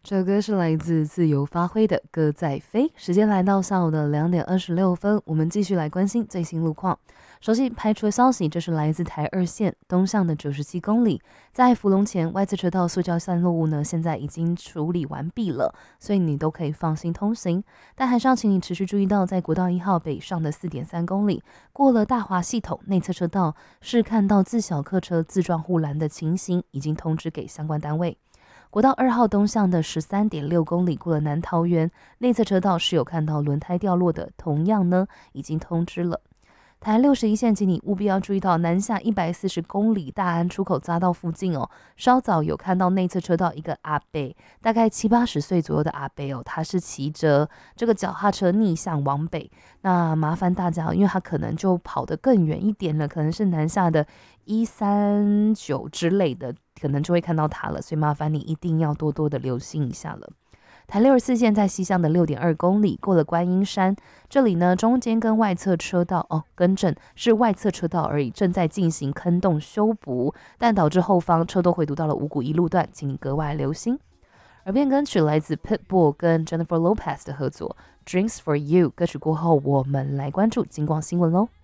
这首歌是来自自由发挥的《歌在飞》。时间来到下午的2点26分，我们继续来关心最新路况。首先排除的消息，这是来自台二线东向的97公里，在福隆前外侧车道塑胶散落物呢，现在已经处理完毕了，所以你都可以放心通行。但还是要请你持续注意到，在国道1号北上的4.3公里，过了大华系统内侧车道，是看到自小客车自撞护栏的情形，已经通知给相关单位。国道2号东向的13.6公里，过了南桃园内侧车道是有看到轮胎掉落的，同样呢已经通知了。台61线，请你务必要注意到南下140公里大安出口匝道附近哦，稍早有看到内侧车道一个阿伯，大概70-80岁左右的阿伯哦，他是骑着这个脚踏车逆向往北，那麻烦大家，因为他可能就跑得更远一点了，可能是南下的139之类的，可能就会看到他了，所以麻烦你一定要多多的留心一下了。台64线在西向的6.2公里，过了观音山，这里呢中间跟外侧车道更正是外侧车道而已，正在进行坑洞修补，但导致后方车都回堵到了五股一路段，请你格外留心。而片歌曲来自 Pitbull 跟 Jennifer Lopez 的合作 Drinks for You， 歌曲过后我们来关注金广新闻喽。